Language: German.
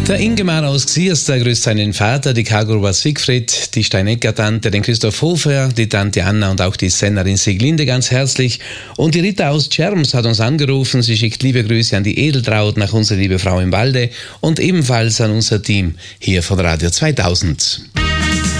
Der Ingemar aus Gsiers, der grüßt seinen Vater, die Kargruber Siegfried, die Steinecker-Tante, den Christoph Hofer, die Tante Anna und auch die Sennerin Sieglinde ganz herzlich. Und die Rita aus Tscherms hat uns angerufen. Sie schickt liebe Grüße an die Edeltraut, nach unserer liebe Frau im Walde und ebenfalls an unser Team hier von Radio 2000.